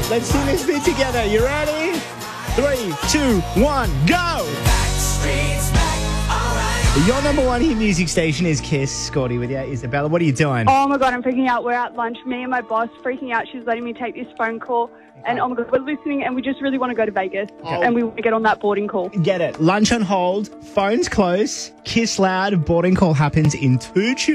Let's sing this bit together. You ready? 3, 2, 1, go! Your number one hit music station is Kiss. Scotty with you. Isabella, what are you doing? Oh my God, I'm freaking out. We're at lunch. Me and my boss freaking out. She's letting me take this phone call. And oh my God, we're listening and we just really want to go to Vegas. And we want to get on that boarding call. Get it. Lunch on hold, phones close, Kiss loud, boarding call happens in 2 tunes.